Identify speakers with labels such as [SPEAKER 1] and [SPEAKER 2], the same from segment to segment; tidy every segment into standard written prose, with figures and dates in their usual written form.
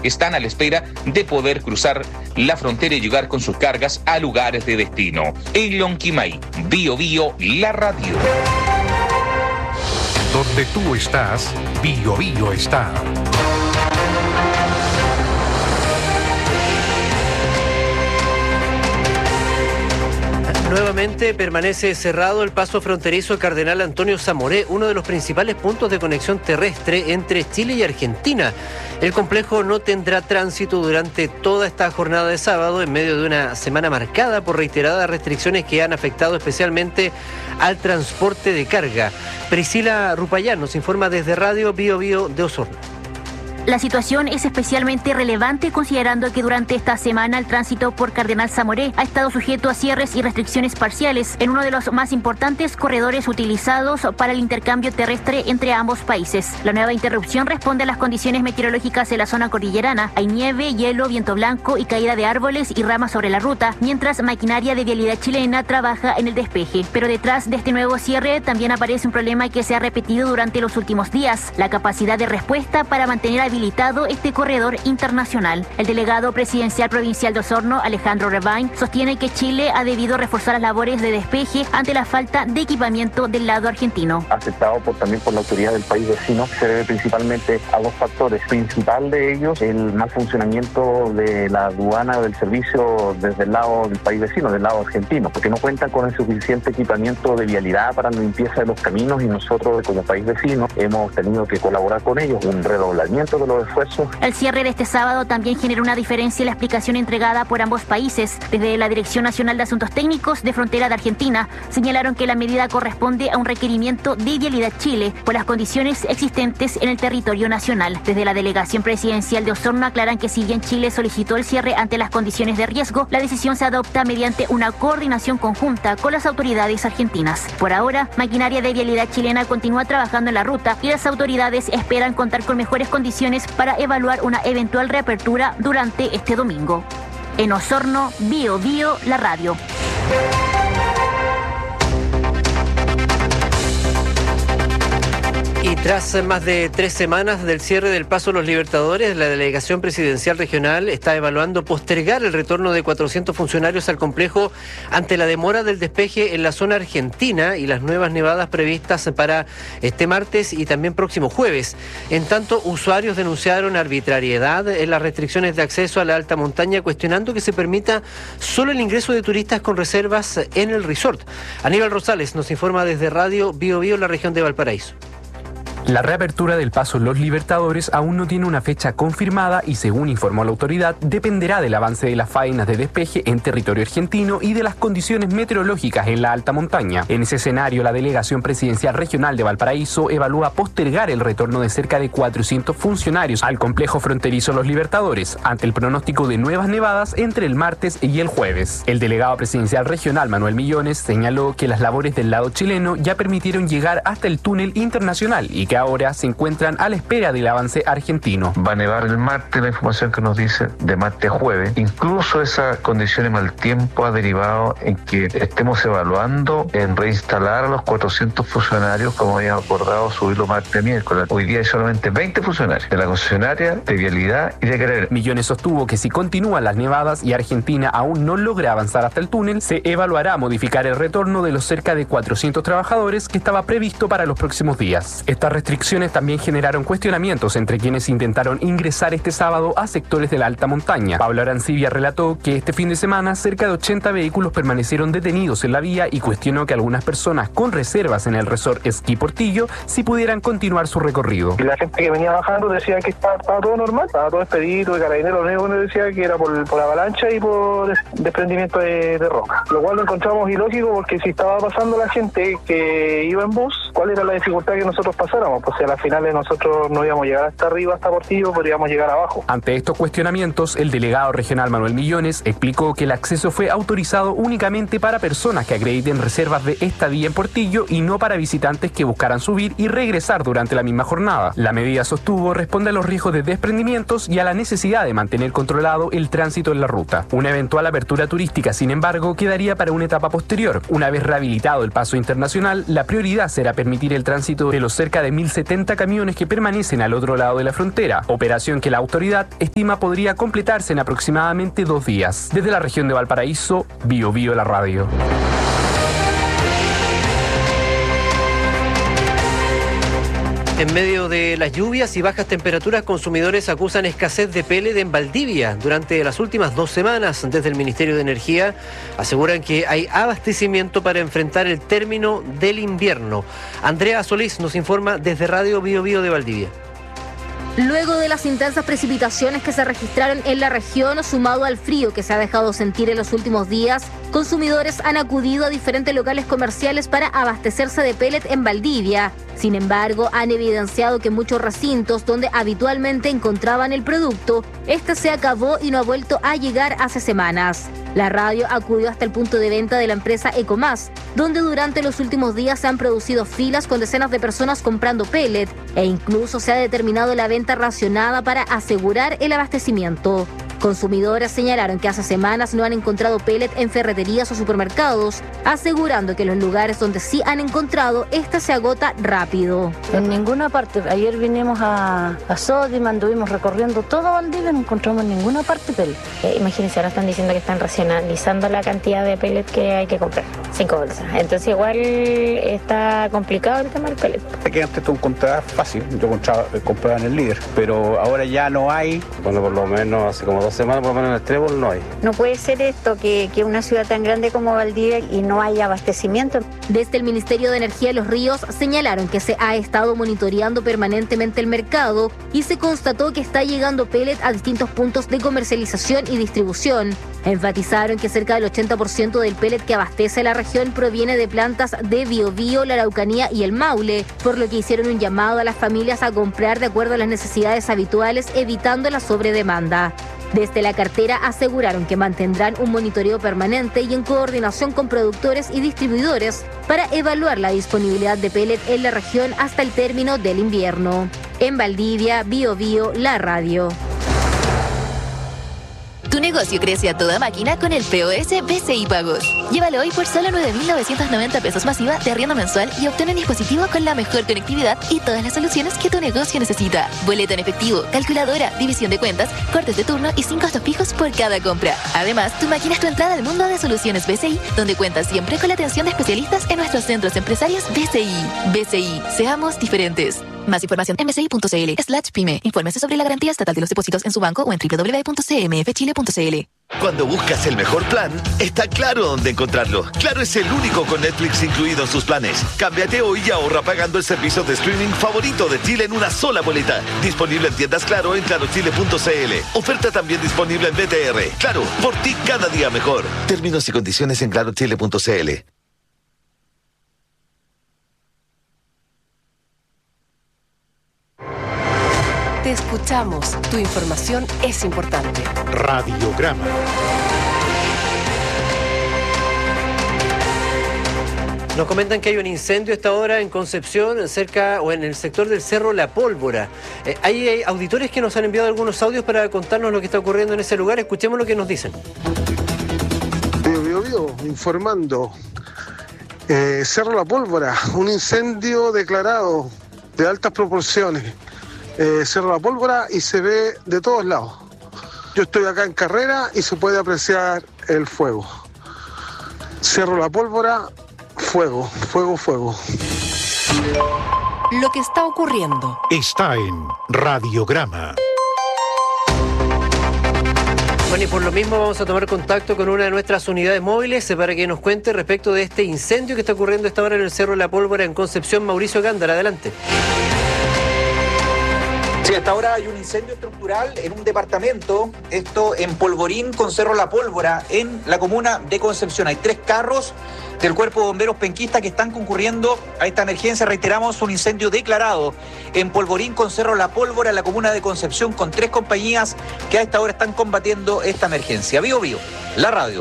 [SPEAKER 1] están a la espera de poder cruzar la frontera y llegar con sus cargas a lugares de destino. En Lonquimay, Bio Bio, la radio.
[SPEAKER 2] Donde tú estás, Bio Bio está.
[SPEAKER 3] Nuevamente permanece cerrado el paso fronterizo Cardenal Antonio Zamoré, uno de los principales puntos de conexión terrestre entre Chile y Argentina. El complejo no tendrá tránsito durante toda esta jornada de sábado, en medio de una semana marcada por reiteradas restricciones que han afectado especialmente al transporte de carga. Priscila Rupayán nos informa desde Radio Bio Bio de Osorno.
[SPEAKER 4] La situación es especialmente relevante considerando que durante esta semana el tránsito por Cardenal Zamoré ha estado sujeto a cierres y restricciones parciales en uno de los más importantes corredores utilizados para el intercambio terrestre entre ambos países. La nueva interrupción responde a las condiciones meteorológicas de la zona cordillerana. Hay nieve, hielo, viento blanco y caída de árboles y ramas sobre la ruta, mientras maquinaria de vialidad chilena trabaja en el despeje. Pero detrás de este nuevo cierre también aparece un problema que se ha repetido durante los últimos días: la capacidad de respuesta para mantener habilitado este corredor internacional. El delegado presidencial provincial de Osorno, Alejandro Rebain, sostiene que Chile ha debido reforzar las labores de despeje ante la falta de equipamiento del lado argentino.
[SPEAKER 5] Aceptado también por la autoridad del país vecino, se debe principalmente a dos factores. Principal de ellos, el mal funcionamiento de la aduana del servicio desde el lado del país vecino, del lado argentino, porque no cuentan con el suficiente equipamiento de vialidad para la limpieza de los caminos, y nosotros como país vecino hemos tenido que colaborar con ellos, un redoblamiento de los esfuerzos.
[SPEAKER 4] El cierre de este sábado también generó una diferencia en la explicación entregada por ambos países. Desde la Dirección Nacional de Asuntos Técnicos de Frontera de Argentina señalaron que la medida corresponde a un requerimiento de Vialidad Chile por las condiciones existentes en el territorio nacional. Desde la Delegación Presidencial de Osorno aclaran que si bien Chile solicitó el cierre ante las condiciones de riesgo, la decisión se adopta mediante una coordinación conjunta con las autoridades argentinas. Por ahora, maquinaria de vialidad chilena continúa trabajando en la ruta y las autoridades esperan contar con mejores condiciones para evaluar una eventual reapertura durante este domingo. En Osorno, Bio Bio, la radio.
[SPEAKER 3] Y tras más de 3 semanas del cierre del Paso Los Libertadores, la Delegación Presidencial Regional está evaluando postergar el retorno de 400 funcionarios al complejo ante la demora del despeje en la zona argentina y las nuevas nevadas previstas para este martes y también próximo jueves. En tanto, usuarios denunciaron arbitrariedad en las restricciones de acceso a la alta montaña, cuestionando que se permita solo el ingreso de turistas con reservas en el resort. Aníbal Rosales nos informa desde Radio Bio Bio, la región de Valparaíso.
[SPEAKER 6] La reapertura del Paso Los Libertadores aún no tiene una fecha confirmada y, según informó la autoridad, dependerá del avance de las faenas de despeje en territorio argentino y de las condiciones meteorológicas en la alta montaña. En ese escenario, la Delegación Presidencial Regional de Valparaíso evalúa postergar el retorno de cerca de 400 funcionarios al complejo fronterizo Los Libertadores, ante el pronóstico de nuevas nevadas entre el martes y el jueves. El delegado presidencial regional, Manuel Millones, señaló que las labores del lado chileno ya permitieron llegar hasta el túnel internacional y que ahora se encuentran a la espera del avance argentino.
[SPEAKER 7] Va a nevar el martes, la información que nos dice de martes a jueves. Incluso esas condiciones mal tiempo ha derivado en que estemos evaluando en reinstalar a los 400 funcionarios, como habíamos acordado, subirlo martes a miércoles. Hoy día hay solamente 20 funcionarios de la concesionaria, de vialidad y de carrera.
[SPEAKER 6] Millones sostuvo que si continúan las nevadas y Argentina aún no logra avanzar hasta el túnel, se evaluará modificar el retorno de los cerca de 400 trabajadores que estaba previsto para los próximos días. Estas restricciones también generaron cuestionamientos entre quienes intentaron ingresar este sábado a sectores de la alta montaña. Pablo Arancibia relató que este fin de semana cerca de 80 vehículos permanecieron detenidos en la vía y cuestionó que algunas personas con reservas en el resort Esquí Portillo sí pudieran continuar su recorrido.
[SPEAKER 5] Y la gente que venía bajando decía que estaba todo normal, estaba todo expedito, de carabineros, lo único que nos decía que era por avalancha y por desprendimiento de roca. Lo cual lo encontramos ilógico porque si estaba pasando la gente que iba en bus, ¿cuál era la dificultad que nosotros pasáramos? Pues si a las finales nosotros no íbamos a llegar hasta arriba, hasta Portillo, podríamos llegar abajo.
[SPEAKER 6] Ante estos cuestionamientos, el delegado regional Manuel Millones explicó que el acceso fue autorizado únicamente para personas que acrediten reservas de estadía en Portillo y no para visitantes que buscaran subir y regresar durante la misma jornada. La medida, sostuvo, responde a los riesgos de desprendimientos y a la necesidad de mantener controlado el tránsito en la ruta. Una eventual apertura turística, sin embargo, quedaría para una etapa posterior. Una vez rehabilitado el paso internacional, la prioridad será permitir permitir el tránsito de los cerca de 1.070 camiones que permanecen al otro lado de la frontera, operación que la autoridad estima podría completarse en aproximadamente 2 días. Desde la región de Valparaíso, Bio Bio la radio.
[SPEAKER 3] En medio de las lluvias y bajas temperaturas, consumidores acusan escasez de pellet en Valdivia. Durante las últimas 2 semanas, desde el Ministerio de Energía, aseguran que hay abastecimiento para enfrentar el término del invierno. Andrea Solís nos informa desde Radio Bio Bio de Valdivia.
[SPEAKER 8] Luego de las intensas precipitaciones que se registraron en la región, sumado al frío que se ha dejado sentir en los últimos días, consumidores han acudido a diferentes locales comerciales para abastecerse de pellet en Valdivia. Sin embargo, han evidenciado que en muchos recintos donde habitualmente encontraban el producto, este se acabó y no ha vuelto a llegar hace semanas. La radio acudió hasta el punto de venta de la empresa Ecomás, donde durante los últimos días se han producido filas con decenas de personas comprando pellet e incluso se ha determinado la venta racionada para asegurar el abastecimiento. Consumidores señalaron que hace semanas no han encontrado pellet en ferreterías o supermercados, asegurando que en los lugares donde sí han encontrado, este se agota rápido.
[SPEAKER 9] En ninguna parte. Ayer vinimos a Sodima, anduvimos recorriendo todo Valdivia, no encontramos en ninguna parte pellet.
[SPEAKER 10] Imagínense, ahora están diciendo que están racionalizando la cantidad de pellet que hay que comprar. 5 bolsas. Entonces igual está complicado el tema del pellet.
[SPEAKER 11] Que antes tú encontrabas fácil, yo compraba en el Líder, pero ahora ya no hay. Bueno, por lo menos hace como 2 semanas, por lo menos en el Trébol no hay.
[SPEAKER 12] No puede ser esto, que una ciudad tan grande como Valdivia y no haya abastecimiento.
[SPEAKER 8] Desde el Ministerio de Energía de Los Ríos señalaron que se ha estado monitoreando permanentemente el mercado y se constató que está llegando pellet a distintos puntos de comercialización y distribución. Enfatizaron que cerca del 80% del pellet que abastece la región proviene de plantas de Biobío, la Araucanía y el Maule, por lo que hicieron un llamado a las familias a comprar de acuerdo a las necesidades habituales, evitando la sobredemanda. Desde la cartera aseguraron que mantendrán un monitoreo permanente y en coordinación con productores y distribuidores para evaluar la disponibilidad de pellet en la región hasta el término del invierno. En Valdivia, Bio Bio, la radio.
[SPEAKER 13] Tu negocio crece a toda máquina con el POS BCI Pagos. Llévalo hoy por solo 9.990 pesos masiva de arriendo mensual y obtén un dispositivo con la mejor conectividad y todas las soluciones que tu negocio necesita. Boleto en efectivo, calculadora, división de cuentas, cortes de turno y 5 costos fijos por cada compra. Además, tu máquina es tu entrada al mundo de soluciones BCI, donde cuentas siempre con la atención de especialistas en nuestros centros empresarios BCI. BCI, seamos diferentes. Más información en bci.cl/pyme. Infórmese sobre la garantía estatal de los depósitos en su banco o en www.cmfchile.cl.
[SPEAKER 14] Cuando buscas el mejor plan, está Claro dónde encontrarlo. Claro es el único con Netflix incluido en sus planes. Cámbiate hoy y ahorra pagando el servicio de streaming favorito de Chile en una sola boleta. Disponible en tiendas Claro en clarochile.cl. Oferta también disponible en BTR. Claro, por ti cada día mejor. Términos y condiciones en clarochile.cl.
[SPEAKER 15] Te escuchamos. Tu información es importante.
[SPEAKER 2] Radiograma.
[SPEAKER 3] Nos comentan que hay un incendio a esta hora en Concepción, cerca o en el sector del Cerro La Pólvora. Hay auditores que nos han enviado algunos audios para contarnos lo que está ocurriendo en ese lugar. Escuchemos lo que nos dicen.
[SPEAKER 16] Bio, informando. Cerro La Pólvora, un incendio declarado de altas proporciones. Cerro La Pólvora y se ve de todos lados. Yo estoy acá en carrera y se puede apreciar el fuego. Cerro La Pólvora, fuego.
[SPEAKER 15] Lo que está ocurriendo
[SPEAKER 2] está en Radiograma.
[SPEAKER 3] Bueno, y por lo mismo vamos a tomar contacto con una de nuestras unidades móviles para que nos cuente respecto de este incendio que está ocurriendo a esta hora en el Cerro La Pólvora en Concepción. Mauricio Gándara, adelante.
[SPEAKER 17] Sí, hasta ahora hay un incendio estructural en un departamento, esto en Polvorín con Cerro La Pólvora, en la comuna de Concepción. Hay 3 carros del Cuerpo de Bomberos Penquista que están concurriendo a esta emergencia. Reiteramos, un incendio declarado en Polvorín con Cerro La Pólvora, en la comuna de Concepción, con 3 compañías que a esta hora están combatiendo esta emergencia. Bio Bio, la radio.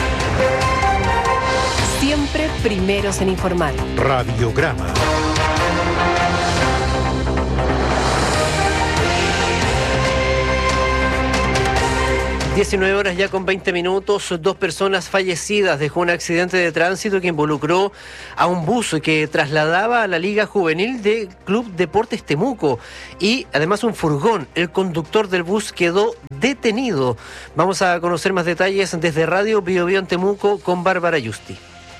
[SPEAKER 15] Siempre primeros en informar.
[SPEAKER 2] Radiograma.
[SPEAKER 3] 19 horas ya con 20 minutos, 2 personas fallecidas dejó un accidente de tránsito que involucró a un bus que trasladaba a la Liga Juvenil de Club Deportes Temuco y además un furgón. El conductor del bus quedó detenido. Vamos a conocer más detalles desde Radio Bio Bio en Temuco con Bárbara Yusti.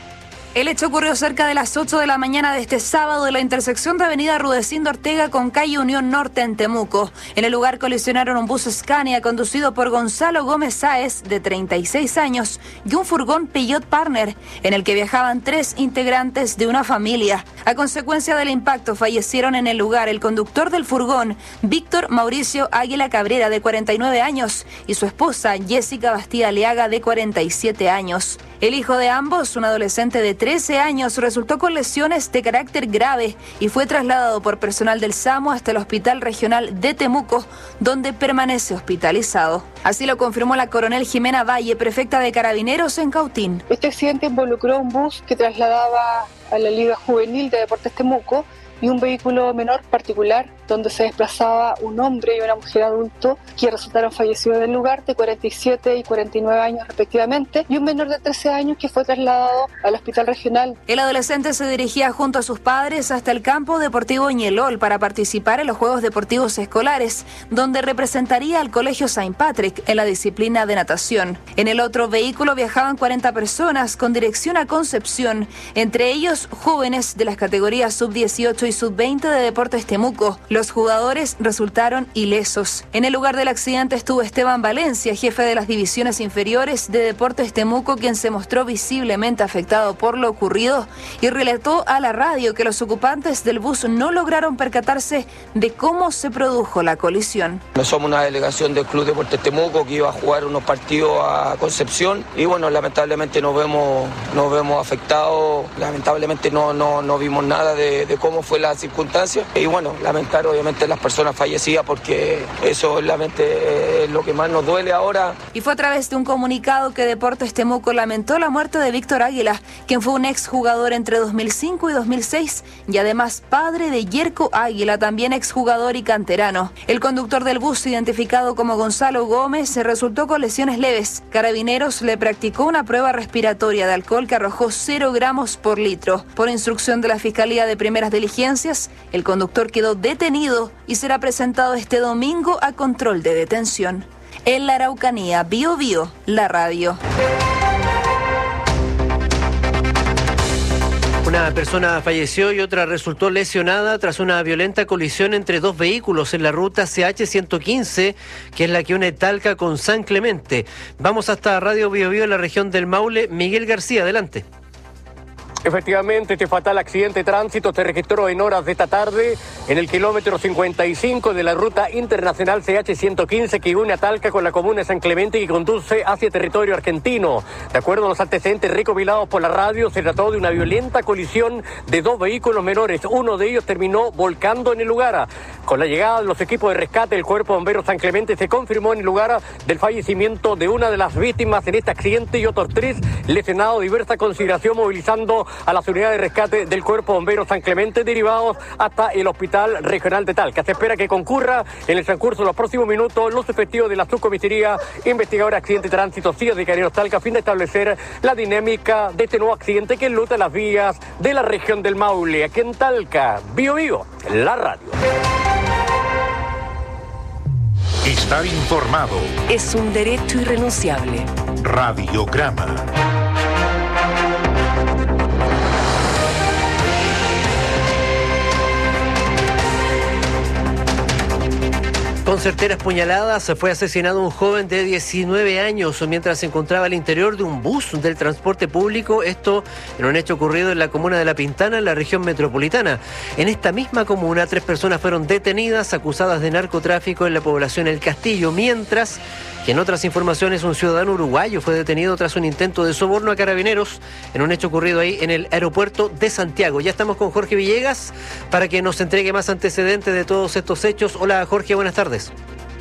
[SPEAKER 18] El hecho ocurrió cerca de las 8 de la mañana de este sábado en la intersección de avenida Rudecindo Ortega con calle Unión Norte en Temuco. En el lugar colisionaron un bus Scania conducido por Gonzalo Gómez Sáez, de 36 años, y un furgón Peugeot Partner, en el que viajaban 3 integrantes de una familia. A consecuencia del impacto fallecieron en el lugar el conductor del furgón, Víctor Mauricio Águila Cabrera, de 49 años, y su esposa, Jessica Bastida Aliaga, de 47 años. El hijo de ambos, un adolescente de 13 años, resultó con lesiones de carácter grave y fue trasladado por personal del SAMU hasta el Hospital Regional de Temuco, donde permanece hospitalizado. Así lo confirmó la coronel Jimena Valle, prefecta de Carabineros en Cautín.
[SPEAKER 19] Este accidente involucró un bus que trasladaba a la Liga Juvenil de Deportes Temuco y un vehículo menor particular donde se desplazaba un hombre y una mujer adulto que resultaron fallecidos en el lugar, de 47 y 49 años respectivamente, y un menor de 13 años que fue trasladado al hospital regional.
[SPEAKER 18] El adolescente se dirigía junto a sus padres hasta el campo deportivo Ñelol para participar en los Juegos Deportivos Escolares, donde representaría al Colegio Saint Patrick en la disciplina de natación. En el otro vehículo viajaban 40 personas con dirección a Concepción, entre ellos jóvenes de las categorías sub-18 y sub-20 de Deportes Temuco. Los jugadores resultaron ilesos. En el lugar del accidente estuvo Esteban Valencia, jefe de las divisiones inferiores de Deportes Temuco, quien se mostró visiblemente afectado por lo ocurrido y relató a la radio que los ocupantes del bus no lograron percatarse de cómo se produjo la colisión.
[SPEAKER 20] Somos una delegación del Club Deportes Temuco que iba a jugar unos partidos a Concepción y bueno, lamentablemente nos vemos afectados, lamentablemente no vimos nada de cómo fue la circunstancia y bueno, lamentar obviamente las personas fallecidas porque eso es lo que más nos duele ahora.
[SPEAKER 18] Y fue a través de un comunicado que Deportes Temuco lamentó la muerte de Víctor Águila, quien fue un exjugador entre 2005 y 2006 y además padre de Yerko Águila, también exjugador y canterano. El conductor del bus, identificado como Gonzalo Gómez, se resultó con lesiones leves. Carabineros le practicó una prueba respiratoria de alcohol que arrojó 0 gramos por litro. Por instrucción de la Fiscalía de Primeras Diligencias, el conductor quedó detenido y será presentado este domingo a control de detención. En la Araucanía, Bio Bio, la radio.
[SPEAKER 3] Una persona falleció y otra resultó lesionada tras una violenta colisión entre 2 vehículos en la ruta CH-115, que es la que une Talca con San Clemente. Vamos hasta Radio Bio Bio en la región del Maule. Miguel García, adelante.
[SPEAKER 21] Efectivamente, este fatal accidente de tránsito se registró en horas de esta tarde en el kilómetro 55 de la ruta internacional CH-115 que une a Talca con la comuna de San Clemente y que conduce hacia territorio argentino. De acuerdo a los antecedentes recopilados por la radio, se trató de una violenta colisión de 2 vehículos menores. Uno de ellos terminó volcando en el lugar. Con la llegada de los equipos de rescate del Cuerpo de Bomberos San Clemente, se confirmó en el lugar del fallecimiento de una de las víctimas en este accidente y otros 3 lesionados. Diversa consideración movilizando a las unidades de rescate del Cuerpo de Bomberos San Clemente, derivados hasta el Hospital Regional de Talca. Se espera que concurra en el transcurso de los próximos minutos los efectivos de la subcomisaría investigadora de accidente de tránsito CIA de Carabineros Talca, a fin de establecer la dinámica de este nuevo accidente que enluta las vías de la región del Maule. Aquí en Talca, Bio Bio, la radio.
[SPEAKER 2] Estar informado
[SPEAKER 15] es un derecho irrenunciable.
[SPEAKER 2] Radiograma.
[SPEAKER 3] Con certeras puñaladas fue asesinado un joven de 19 años mientras se encontraba al interior de un bus del transporte público, esto en un hecho ocurrido en la comuna de La Pintana, en la región metropolitana. En esta misma comuna, 3 personas fueron detenidas acusadas de narcotráfico en la población El Castillo, mientras que en otras informaciones un ciudadano uruguayo fue detenido tras un intento de soborno a Carabineros en un hecho ocurrido ahí en el aeropuerto de Santiago. Ya estamos con Jorge Villegas para que nos entregue más antecedentes de todos estos hechos. Hola Jorge, buenas tardes.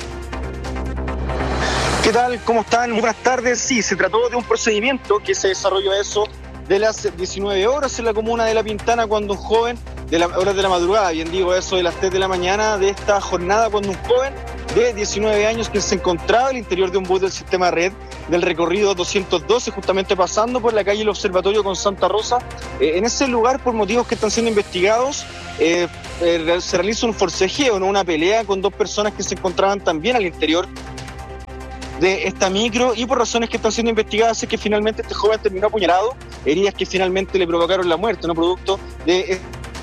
[SPEAKER 22] ¿Qué tal? ¿Cómo están? Buenas tardes. Sí, se trató de un procedimiento que se desarrolló a eso de las 19 horas en la comuna de La Pintana, cuando un joven, horas de la madrugada, bien digo, eso de las 3 de la mañana de esta jornada, cuando un joven de 19 años que se encontraba al interior de un bus del sistema red del recorrido 212, justamente pasando por la calle El Observatorio con Santa Rosa. En ese lugar, por motivos que están siendo investigados, se realiza un forcejeo, ¿no? Una pelea con dos personas que se encontraban también al interior de esta micro, y por razones que están siendo investigadas es que finalmente este joven terminó apuñalado, heridas que finalmente le provocaron la muerte, ¿no? Producto de...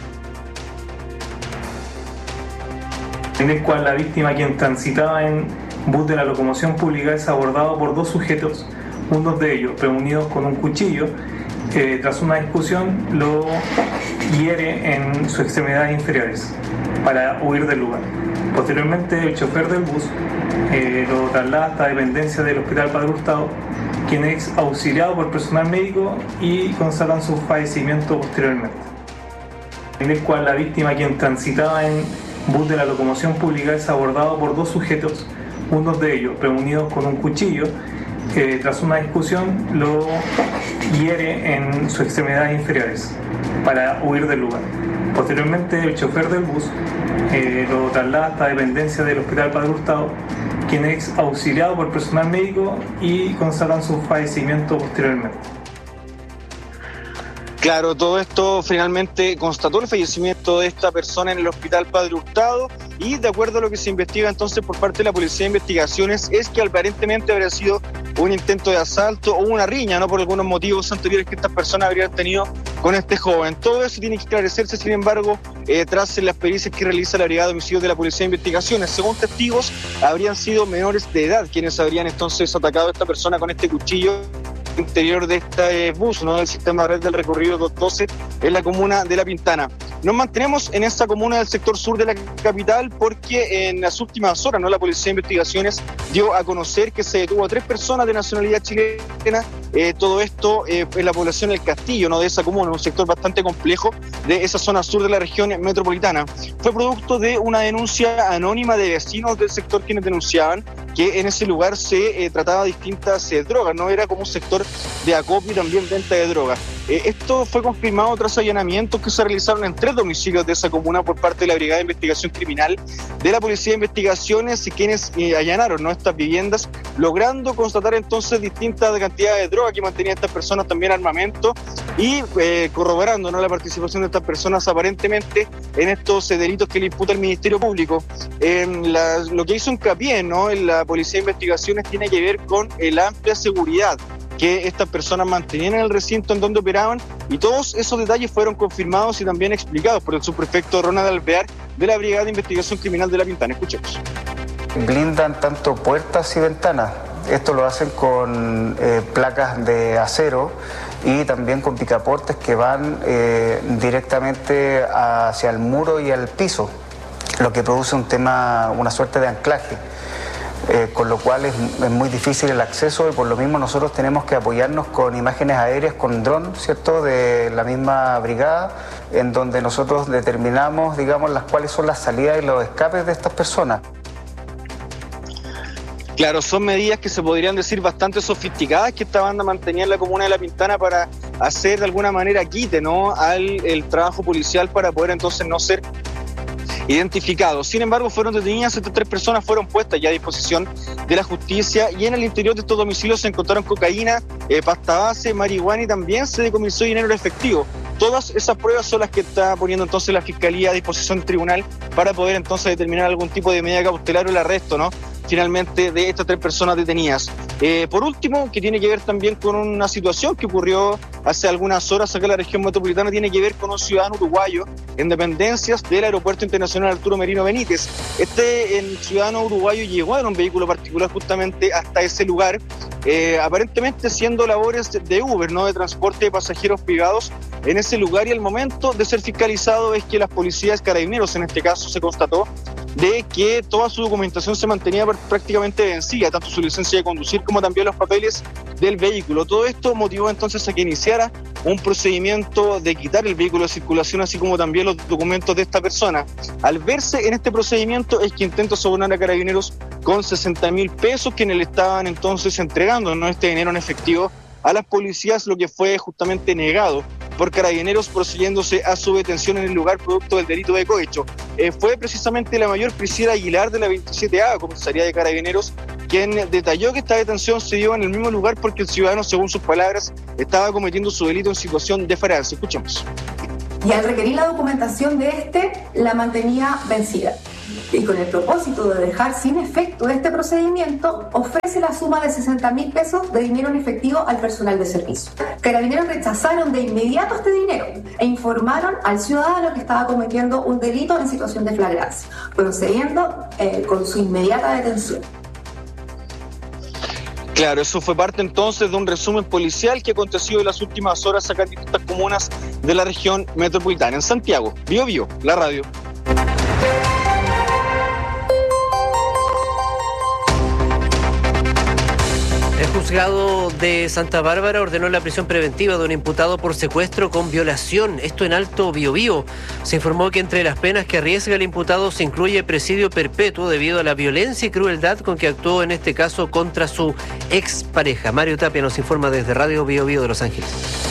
[SPEAKER 1] En el cual la víctima, quien transitaba en bus de la locomoción pública, es abordado por dos sujetos, uno de ellos reunidos con un cuchillo. Tras una discusión lo hiere en sus extremidades inferiores para huir del lugar. Posteriormente el chofer del bus lo traslada hasta dependencia del Hospital Padre Hurtado, quien es auxiliado por personal médico y constatan su fallecimiento posteriormente. En el cual la víctima, quien transitaba en bus de la locomoción pública, es abordado por dos sujetos, uno de ellos reunidos con un cuchillo. Tras una discusión lo hiere en sus extremidades inferiores para huir del lugar. Posteriormente el chofer del bus lo traslada hasta dependencia del Hospital Padre Hurtado, quien es auxiliado por personal médico y constatan su fallecimiento posteriormente.
[SPEAKER 22] Claro, todo esto finalmente constató el fallecimiento de esta persona en el Hospital Padre Hurtado, y de acuerdo a lo que se investiga entonces por parte de la Policía de Investigaciones es que aparentemente habría sido un intento de asalto o una riña, ¿no? Por algunos motivos anteriores que estas personas habrían tenido con este joven. Todo eso tiene que esclarecerse, sin embargo, tras las pericias que realiza la Brigada de Homicidios de la Policía de Investigaciones. Según testigos, habrían sido menores de edad quienes habrían entonces atacado a esta persona con este cuchillo interior de este bus, ¿no? Del sistema red del recorrido 212 en la comuna de La Pintana. Nos mantenemos en esta comuna del sector sur de la capital porque en las últimas horas, ¿no?, la Policía de Investigaciones dio a conocer que se detuvo a 3 personas de nacionalidad chilena. Todo esto en la población del Castillo, ¿no?, de esa comuna, un sector bastante complejo de esa zona sur de la región metropolitana. Fue producto de una denuncia anónima de vecinos del sector quienes denunciaban que en ese lugar se trataba distintas drogas, no era como un sector de acopio y también venta de drogas. Esto fue confirmado tras allanamientos que se realizaron en 3 domicilios de esa comuna por parte de la Brigada de Investigación Criminal de la Policía de Investigaciones, y quienes allanaron, ¿no?, estas viviendas, logrando constatar entonces distintas cantidades de droga que mantenían estas personas, también armamento, y corroborando, ¿no?, la participación de estas personas aparentemente en estos delitos que le imputa el Ministerio Público. Lo que hizo hincapié, ¿no?, en la Policía de Investigaciones tiene que ver con la amplia seguridad que estas personas mantenían en el recinto en donde operaban, y todos esos detalles fueron confirmados y también explicados por el subprefecto Ronald Alvear de la Brigada de Investigación Criminal de La Pintana. Escuchemos.
[SPEAKER 4] Blindan tanto puertas y ventanas. Esto lo hacen con placas de acero y también con picaportes que van directamente hacia el muro y al piso, lo que produce una suerte de anclaje. Con lo cual es muy difícil el acceso, y por lo mismo nosotros tenemos que apoyarnos con imágenes aéreas, con dron, ¿cierto?, de la misma brigada, en donde nosotros determinamos, digamos, cuáles son las salidas y los escapes de estas personas.
[SPEAKER 22] Claro, son medidas que se podrían decir bastante sofisticadas que esta banda mantenía en la comuna de La Pintana para hacer de alguna manera quite, ¿no?, al trabajo policial, para poder entonces no ser identificados. Sin embargo, fueron detenidas estas 3 personas, fueron puestas ya a disposición de la justicia, y en el interior de estos domicilios se encontraron cocaína, pasta base, marihuana, y también se decomisó dinero efectivo. Todas esas pruebas son las que está poniendo entonces la Fiscalía a disposición del tribunal para poder entonces determinar algún tipo de medida cautelar o el arresto, ¿no?, finalmente, de estas 3 personas detenidas. Por último, que tiene que ver también con una situación que ocurrió hace algunas horas acá en la región metropolitana, tiene que ver con un ciudadano uruguayo en dependencias del Aeropuerto Internacional Arturo Merino Benítez. El ciudadano uruguayo llegó en un vehículo particular justamente hasta ese lugar, aparentemente haciendo labores de Uber, ¿no?, de transporte de pasajeros privados en ese lugar, y al momento de ser fiscalizado es que las policías, carabineros en este caso, se constató de que toda su documentación se mantenía prácticamente vencida, tanto su licencia de conducir como también los papeles del vehículo. Todo esto motivó entonces a que iniciara un procedimiento de quitar el vehículo de circulación, así como también los documentos de esta persona. Al verse en este procedimiento es que intentó sobornar a carabineros con 60.000 pesos que le estaban entonces entregando, ¿no?, este dinero en efectivo a las policías, lo que fue justamente negado por Carabineros, procediéndose a su detención en el lugar producto del delito de cohecho. Fue precisamente la mayor Priscila Aguilar de la 27ª Comisaría de Carabineros quien detalló que esta detención se dio en el mismo lugar porque el ciudadano, según sus palabras, estaba cometiendo su delito en situación de flagrancia. Escuchemos.
[SPEAKER 5] Y al requerir la documentación de la mantenía vencida. Y con el propósito de dejar sin efecto este procedimiento, ofrece la suma de 60.000 pesos de dinero en efectivo al personal de servicio. Carabineros rechazaron de inmediato este dinero e informaron al ciudadano que estaba cometiendo un delito en situación de flagrancia, procediendo con su inmediata detención.
[SPEAKER 22] Claro, eso fue parte entonces de un resumen policial que aconteció en las últimas horas acá en distintas comunas de la región metropolitana. En Santiago, Bio Bio, la radio.
[SPEAKER 3] El juzgado de Santa Bárbara ordenó la prisión preventiva de un imputado por secuestro con violación, esto en Alto Biobío. Se informó que entre las penas que arriesga el imputado se incluye presidio perpetuo debido a la violencia y crueldad con que actuó en este caso contra su expareja. Mario Tapia nos informa desde Radio Biobío de Los Ángeles.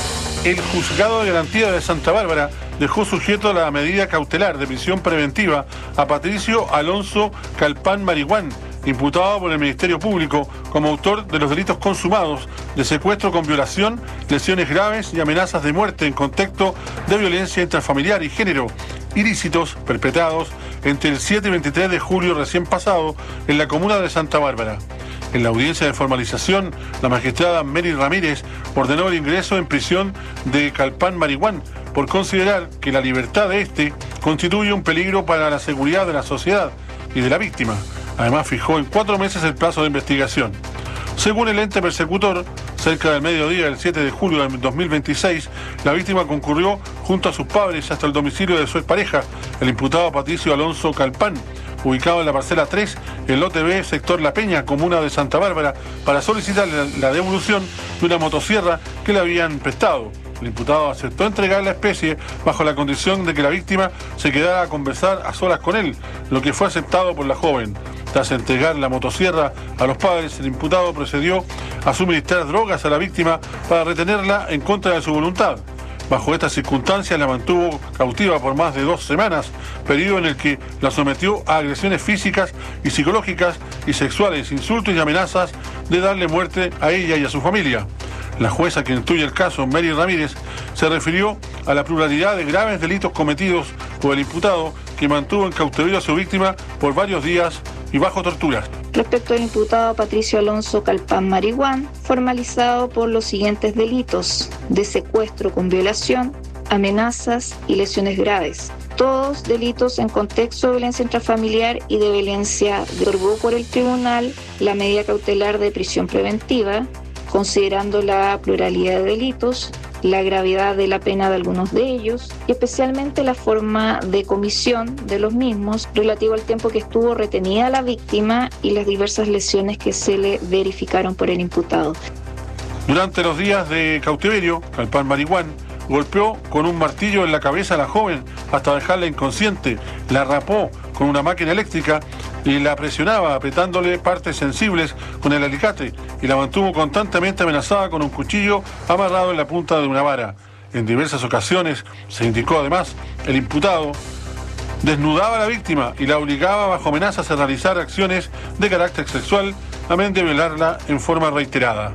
[SPEAKER 7] El juzgado de garantía de Santa Bárbara dejó sujeto a la medida cautelar de prisión preventiva a Patricio Alonso Calpán Marihuán, imputado por el Ministerio Público como autor de los delitos consumados de secuestro con violación, lesiones graves y amenazas de muerte en contexto de violencia intrafamiliar y género, ilícitos perpetrados entre el 7 y 23 de julio recién pasado en la comuna de Santa Bárbara. En la audiencia de formalización, la magistrada Mary Ramírez ordenó el ingreso en prisión de Calpán Marihuán por considerar que la libertad de este constituye un peligro para la seguridad de la sociedad y de la víctima. Además, fijó en 4 meses el plazo de investigación. Según el ente persecutor, cerca del mediodía del 7 de julio de 2026, la víctima concurrió junto a sus padres hasta el domicilio de su expareja, el imputado Patricio Alonso Calpán, ubicado en la parcela 3, el lote B, sector La Peña, comuna de Santa Bárbara, para solicitar la devolución de una motosierra que le habían prestado. El imputado aceptó entregar la especie bajo la condición de que la víctima se quedara a conversar a solas con él, lo que fue aceptado por la joven. Tras entregar la motosierra a los padres, el imputado procedió a suministrar drogas a la víctima para retenerla en contra de su voluntad. Bajo estas circunstancias la mantuvo cautiva por más de 2 semanas, periodo en el que la sometió a agresiones físicas y psicológicas y sexuales, insultos y amenazas de darle muerte a ella y a su familia. La jueza que instruye el caso, Mary Ramírez, se refirió a la pluralidad de graves delitos cometidos por el imputado, que mantuvo en cautiverio a su víctima por varios días y bajo torturas.
[SPEAKER 23] Respecto al imputado Patricio Alonso Calpán Marihuán, formalizado por los siguientes delitos: de secuestro con violación, amenazas y lesiones graves. Todos delitos en contexto de violencia intrafamiliar y de violencia. Otorgó por el tribunal la medida cautelar de prisión preventiva, considerando la pluralidad de delitos, la gravedad de la pena de algunos de ellos y especialmente la forma de comisión de los mismos relativo al tiempo que estuvo retenida la víctima y las diversas lesiones que se le verificaron por el imputado.
[SPEAKER 7] Durante los días de cautiverio, Calpán Marihuán golpeó con un martillo en la cabeza a la joven hasta dejarla inconsciente, la rapó con una máquina eléctrica y la presionaba apretándole partes sensibles con el alicate y la mantuvo constantemente amenazada con un cuchillo amarrado en la punta de una vara. En diversas ocasiones, se indicó además, el imputado desnudaba a la víctima y la obligaba bajo amenazas a realizar acciones de carácter sexual, amén de violarla en forma reiterada.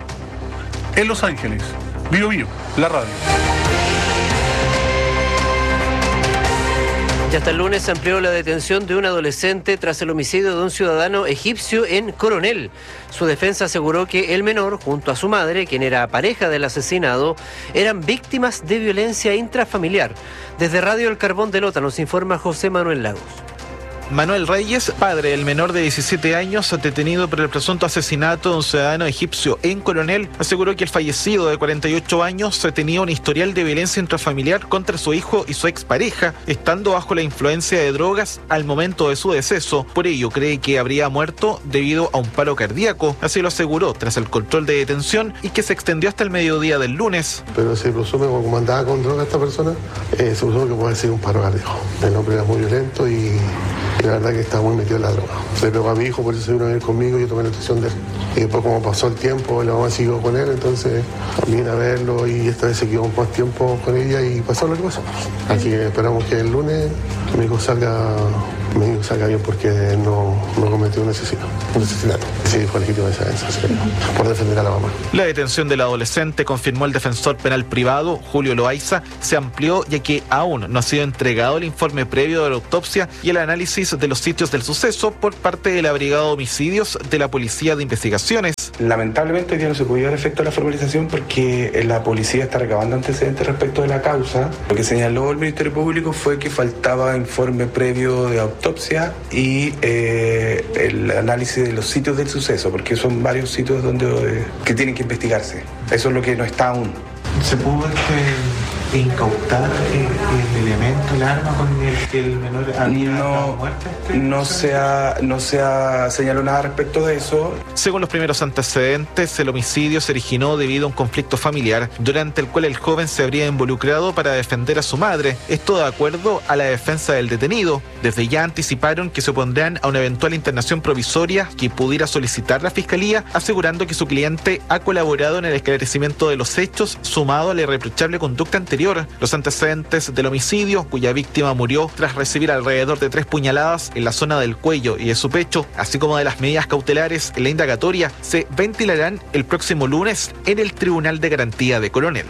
[SPEAKER 7] En Los Ángeles, Bio Bio, la radio.
[SPEAKER 3] Y hasta el lunes se amplió la detención de un adolescente tras el homicidio de un ciudadano egipcio en Coronel. Su defensa aseguró que el menor, junto a su madre, quien era pareja del asesinado, eran víctimas de violencia intrafamiliar. Desde Radio El Carbón de Lota nos informa José Manuel Lagos.
[SPEAKER 24] Manuel Reyes, padre del menor de 17 años detenido por el presunto asesinato de un ciudadano egipcio en Coronel, aseguró que el fallecido de 48 años tenía un historial de violencia intrafamiliar contra su hijo y su expareja, estando bajo la influencia de drogas al momento de su deceso. Por ello, cree que habría muerto debido a un paro cardíaco. Así lo aseguró tras el control de detención y que se extendió hasta el mediodía del lunes.
[SPEAKER 25] Pero se presume, como andaba con droga esta persona, se presume que puede ser un paro cardíaco. El hombre era muy violento y
[SPEAKER 16] Y la verdad que estaba muy metido en la droga. Le pegó a mi hijo, por eso se vino a vivir conmigo y yo tomé la decisión de él. Y después como pasó el tiempo, la mamá siguió con él, entonces vine a verlo y esta vez se quedó más tiempo con ella y pasó lo que pasó. Así que esperamos que el lunes mi hijo salga bien porque no cometió un asesinato. Sí, fue legítima defensa, por defender a la mamá.
[SPEAKER 24] La detención del adolescente, confirmó el defensor penal privado, Julio Loaiza, se amplió ya que aún no ha sido entregado el informe previo de la autopsia y el análisis de los sitios del suceso por parte de la Brigada de Homicidios de la Policía de Investigaciones.
[SPEAKER 6] Lamentablemente hoy día no se pudo dar efecto a la formalización porque la policía está recabando antecedentes respecto de la causa. Lo que señaló el Ministerio Público fue que faltaba informe previo de autopsia y el análisis de los sitios del suceso, porque son varios sitios que tienen que investigarse. Eso es lo que no está aún.
[SPEAKER 24] ¿Se pudo incautar el elemento, el arma con el que el menor había dado muerte?
[SPEAKER 6] No se ha señalado nada respecto de eso.
[SPEAKER 24] Según los primeros antecedentes, el homicidio se originó debido a un conflicto familiar durante el cual el joven se habría involucrado para defender a su madre. Esto de acuerdo a la defensa del detenido. Desde ya anticiparon que se opondrán a una eventual internación provisoria que pudiera solicitar la Fiscalía, asegurando que su cliente ha colaborado en el esclarecimiento de los hechos, sumado a la irreprochable conducta anterior. Los antecedentes del homicidio, cuya víctima murió tras recibir alrededor de 3 puñaladas en la zona del cuello y de su pecho, así como de las medidas cautelares en la indagatoria, se ventilarán el próximo lunes en el Tribunal de Garantía de Coronel.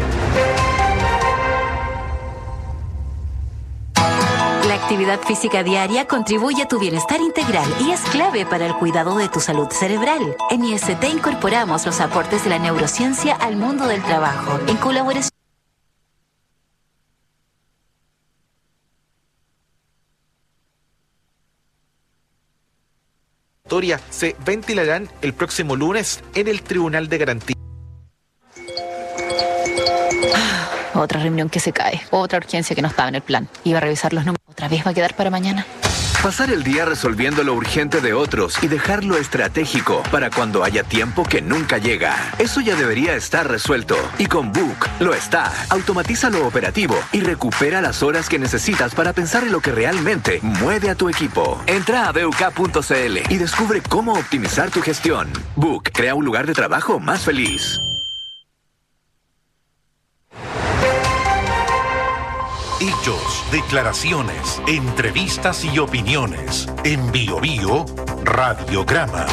[SPEAKER 9] La actividad física diaria contribuye a tu bienestar integral y es clave para el cuidado de tu salud cerebral. En IST incorporamos los aportes de la neurociencia al mundo del trabajo, en colaboración.
[SPEAKER 24] Se ventilarán el próximo lunes en el Tribunal de Garantía.
[SPEAKER 10] Otra reunión que se cae, otra urgencia que no estaba en el plan. Iba a revisar los números. ¿Otra vez va a quedar para mañana?
[SPEAKER 11] Pasar el día resolviendo lo urgente de otros y dejar lo estratégico para cuando haya tiempo que nunca llega. Eso ya debería estar resuelto. Y con Book lo está. Automatiza lo operativo y recupera las horas que necesitas para pensar en lo que realmente mueve a tu equipo. Entra a BUK.cl y descubre cómo optimizar tu gestión. Book crea un lugar de trabajo más feliz.
[SPEAKER 2] Hechos, declaraciones, entrevistas y opiniones. En Bio Bio, Radiograma.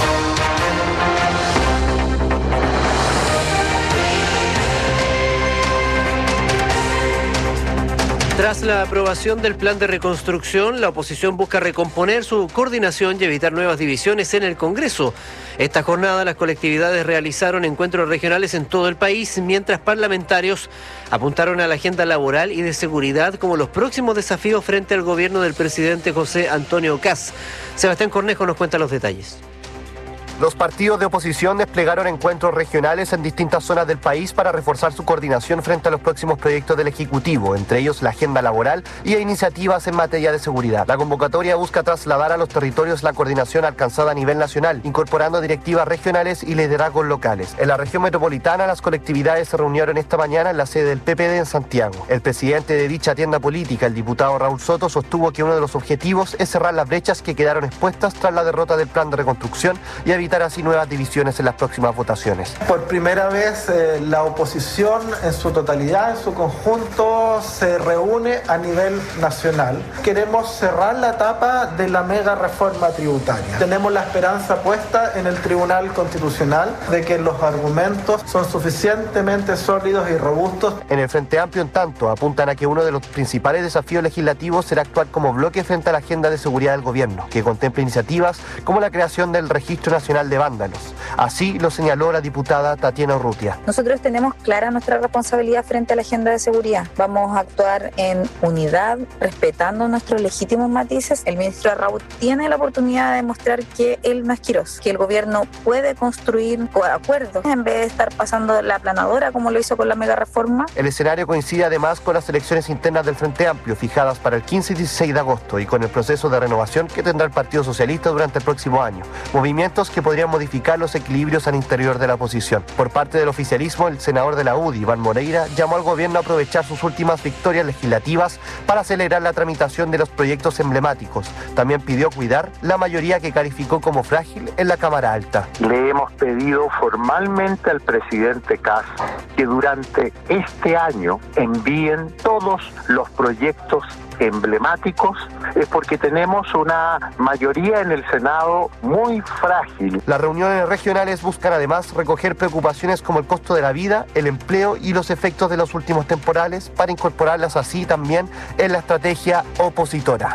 [SPEAKER 3] Tras la aprobación del plan de reconstrucción, la oposición busca recomponer su coordinación y evitar nuevas divisiones en el Congreso. Esta jornada las colectividades realizaron encuentros regionales en todo el país, mientras parlamentarios apuntaron a la agenda laboral y de seguridad como los próximos desafíos frente al gobierno del presidente José Antonio Kast. Sebastián Cornejo nos cuenta los detalles.
[SPEAKER 25] Los partidos de oposición desplegaron encuentros regionales en distintas zonas del país para reforzar su coordinación frente a los próximos proyectos del Ejecutivo, entre ellos la agenda laboral y iniciativas en materia de seguridad. La convocatoria busca trasladar a los territorios la coordinación alcanzada a nivel nacional, incorporando directivas regionales y liderazgos locales. En la región metropolitana, las colectividades se reunieron esta mañana en la sede del PPD en Santiago. El presidente de dicha tienda política, el diputado Raúl Soto, sostuvo que uno de los objetivos es cerrar las brechas que quedaron expuestas tras la derrota del plan de reconstrucción y evitar así nuevas divisiones en las próximas votaciones.
[SPEAKER 26] Por primera vez la oposición en su totalidad, en su conjunto, se reúne a nivel nacional. Queremos cerrar la etapa de la mega reforma tributaria. Tenemos la esperanza puesta en el Tribunal Constitucional de que los argumentos son suficientemente sólidos y robustos.
[SPEAKER 25] En el Frente Amplio, en tanto, apuntan a que uno de los principales desafíos legislativos será actuar como bloque frente a la agenda de seguridad del gobierno, que contempla iniciativas como la creación del Registro Nacional de Vándalos. Así lo señaló la diputada Tatiana Urrutia.
[SPEAKER 27] Nosotros tenemos clara nuestra responsabilidad frente a la agenda de seguridad. Vamos a actuar en unidad, respetando nuestros legítimos matices. El ministro Arrau tiene la oportunidad de demostrar que él no es Quirós, que el gobierno puede construir acuerdos en vez de estar pasando la aplanadora como lo hizo con la mega reforma.
[SPEAKER 25] El escenario coincide además con las elecciones internas del Frente Amplio fijadas para el 15 y 16 de agosto y con el proceso de renovación que tendrá el Partido Socialista durante el próximo año. Movimientos que podrían modificar los equilibrios al interior de la oposición. Por parte del oficialismo, el senador de la UDI, Iván Moreira, llamó al gobierno a aprovechar sus últimas victorias legislativas para acelerar la tramitación de los proyectos emblemáticos. También pidió cuidar la mayoría que calificó como frágil en la Cámara Alta.
[SPEAKER 8] Le hemos pedido formalmente al presidente Kast que durante este año envíen todos los proyectos emblemáticos, es porque tenemos una mayoría en el Senado muy frágil.
[SPEAKER 25] Las reuniones regionales buscan además recoger preocupaciones como el costo de la vida, el empleo y los efectos de los últimos temporales para incorporarlas así también en la estrategia opositora.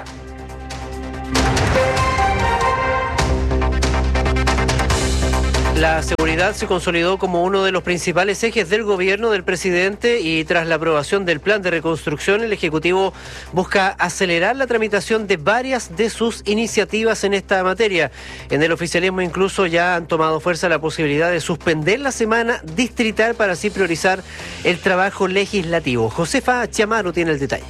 [SPEAKER 3] La seguridad se consolidó como uno de los principales ejes del gobierno del presidente y tras la aprobación del plan de reconstrucción, el Ejecutivo busca acelerar la tramitación de varias de sus iniciativas en esta materia. En el oficialismo incluso ya han tomado fuerza la posibilidad de suspender la semana distrital para así priorizar el trabajo legislativo. Josefa Chamaro tiene el detalle.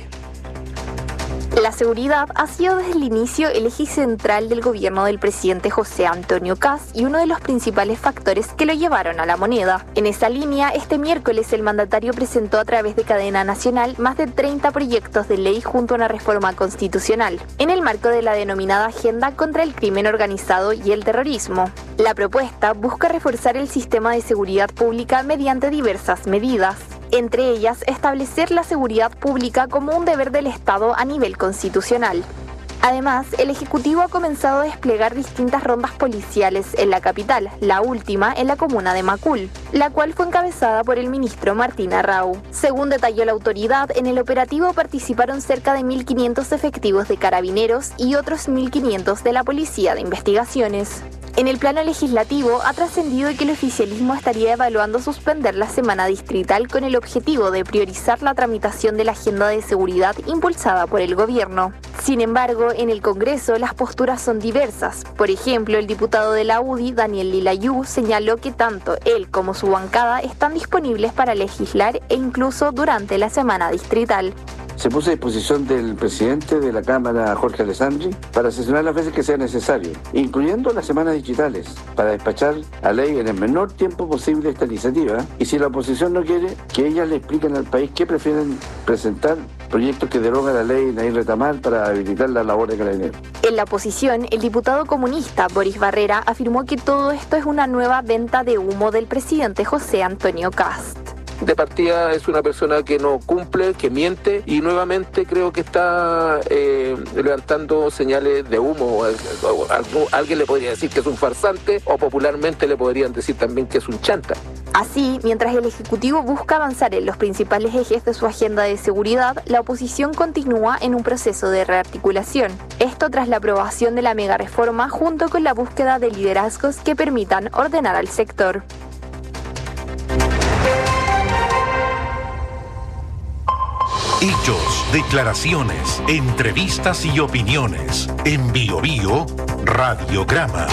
[SPEAKER 12] La seguridad ha sido desde el inicio el eje central del gobierno del presidente José Antonio Kast y uno de los principales factores que lo llevaron a la moneda. En esa línea, este miércoles el mandatario presentó a través de cadena nacional más de 30 proyectos de ley junto a una reforma constitucional, en el marco de la denominada Agenda contra el Crimen Organizado y el Terrorismo. La propuesta busca reforzar el sistema de seguridad pública mediante diversas medidas. Entre ellas, establecer la seguridad pública como un deber del Estado a nivel constitucional. Además, el Ejecutivo ha comenzado a desplegar distintas rondas policiales en la capital, la última en la comuna de Macul, la cual fue encabezada por el ministro Martín Arrau. Según detalló la autoridad, en el operativo participaron cerca de 1.500 efectivos de carabineros y otros 1.500 de la Policía de Investigaciones. En el plano legislativo ha trascendido que el oficialismo estaría evaluando suspender la semana distrital con el objetivo de priorizar la tramitación de la agenda de seguridad impulsada por el gobierno. Sin embargo, en el Congreso las posturas son diversas. Por ejemplo, el diputado de la UDI, Daniel Lilayú, señaló que tanto él como su bancada están disponibles para legislar e incluso durante la semana distrital.
[SPEAKER 13] Se puso a disposición del presidente de la Cámara, Jorge Alessandri, para sesionar las veces que sea necesario, incluyendo las semanas digitales, para despachar a ley en el menor tiempo posible esta iniciativa, y si la oposición no quiere, que ellas le expliquen al país que prefieren presentar proyectos que derogan la ley Nair Retamal para habilitar la labor de carabineros.
[SPEAKER 12] En la oposición, el diputado comunista Boris Barrera afirmó que todo esto es una nueva venta de humo del presidente José Antonio Kast.
[SPEAKER 14] De partida es una persona que no cumple, que miente y nuevamente creo que está levantando señales de humo. Alguien le podría decir que es un farsante o popularmente le podrían decir también que es un chanta.
[SPEAKER 12] Así, mientras el Ejecutivo busca avanzar en los principales ejes de su agenda de seguridad, la oposición continúa en un proceso de rearticulación. Esto tras la aprobación de la megareforma junto con la búsqueda de liderazgos que permitan ordenar al sector.
[SPEAKER 2] Hechos, declaraciones, entrevistas y opiniones. En BioBio, Radiograma.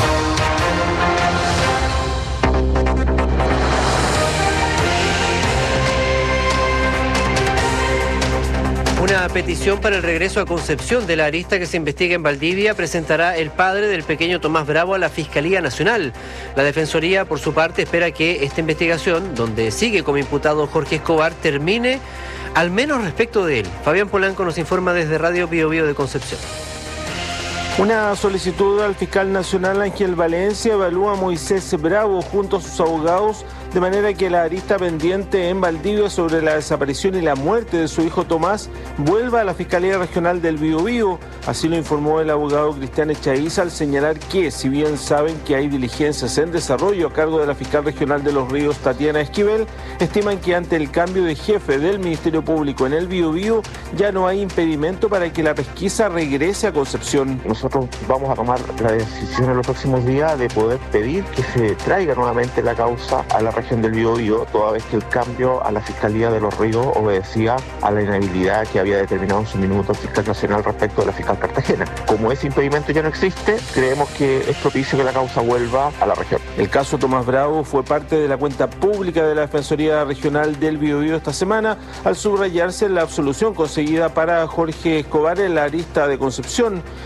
[SPEAKER 3] Una petición para el regreso a Concepción de la arista que se investiga en Valdivia presentará el padre del pequeño Tomás Bravo a la Fiscalía Nacional. La Defensoría, por su parte, espera que esta investigación, donde sigue como imputado Jorge Escobar, termine al menos respecto de él. Fabián Polanco nos informa desde Radio BioBio de Concepción.
[SPEAKER 17] Una solicitud al fiscal nacional Ángel Valencia evalúa a Moisés Bravo junto a sus abogados de manera que la arista pendiente en Valdivia sobre la desaparición y la muerte de su hijo Tomás vuelva a la Fiscalía Regional del Biobío. Así lo informó el abogado Cristian Echaiza al señalar que, si bien saben que hay diligencias en desarrollo a cargo de la fiscal regional de Los Ríos, Tatiana Esquivel, estiman que ante el cambio de jefe del Ministerio Público en el Biobío ya no hay impedimento para que la pesquisa regrese a Concepción.
[SPEAKER 19] Nosotros vamos a tomar la decisión en los próximos días de poder pedir que se traiga nuevamente la causa a la región del Biobío, toda vez que el cambio a la Fiscalía de Los Ríos obedecía a la inhabilidad que había determinado en su minuto el fiscal nacional respecto de la fiscal Cartagena. Como ese impedimento ya no existe, creemos que es propicio que la causa vuelva a la región.
[SPEAKER 17] El caso Tomás Bravo fue parte de la cuenta pública de la Defensoría Regional del Biobío esta semana, al subrayarse la absolución conseguida para Jorge Escobar en la arista de Concepción. Sobre la